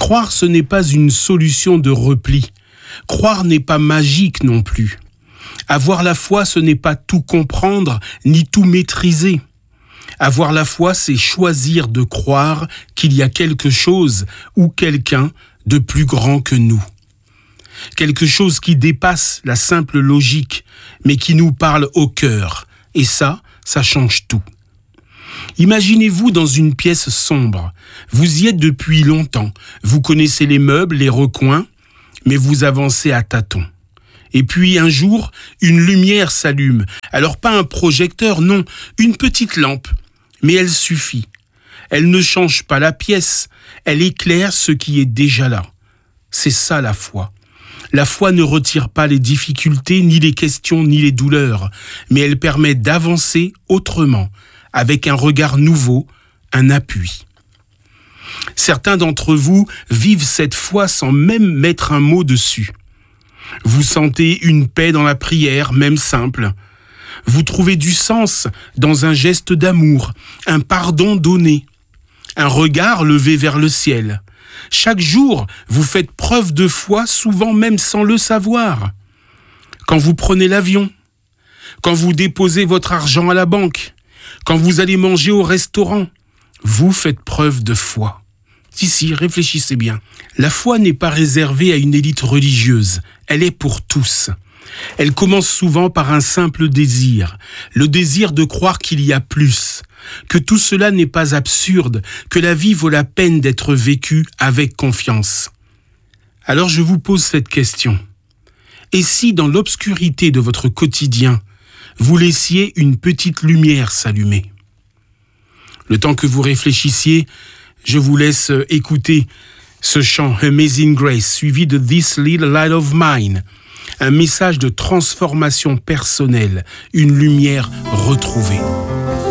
Croire, ce n'est pas une solution de repli. Croire n'est pas magique non plus. Avoir la foi, ce n'est pas tout comprendre ni tout maîtriser. Avoir la foi, c'est choisir de croire qu'il y a quelque chose ou quelqu'un de plus grand que nous. Quelque chose qui dépasse la simple logique, mais qui nous parle au cœur. Et ça change tout. Imaginez-vous dans une pièce sombre. Vous y êtes depuis longtemps. Vous connaissez les meubles, les recoins, mais vous avancez à tâtons. Et puis un jour, une lumière s'allume. Alors pas un projecteur, non, une petite lampe. Mais elle suffit. Elle ne change pas la pièce, elle éclaire ce qui est déjà là. C'est ça la foi. La foi ne retire pas les difficultés, ni les questions, ni les douleurs, mais elle permet d'avancer autrement, avec un regard nouveau, un appui. Certains d'entre vous vivent cette foi sans même mettre un mot dessus. Vous sentez une paix dans la prière, même simple. Vous trouvez du sens dans un geste d'amour, un pardon donné, un regard levé vers le ciel. Chaque jour, vous faites preuve de foi, souvent même sans le savoir. Quand vous prenez l'avion, quand vous déposez votre argent à la banque, quand vous allez manger au restaurant, vous faites preuve de foi. Si, réfléchissez bien. La foi n'est pas réservée à une élite religieuse, elle est pour tous. Elle commence souvent par un simple désir, le désir de croire qu'il y a plus, que tout cela n'est pas absurde, que la vie vaut la peine d'être vécue avec confiance. Alors je vous pose cette question. Et si dans l'obscurité de votre quotidien, vous laissiez une petite lumière s'allumer? Le temps que vous réfléchissiez, je vous laisse écouter ce chant Amazing Grace, suivi de This Little Light of Mine, un message de transformation personnelle, une lumière retrouvée.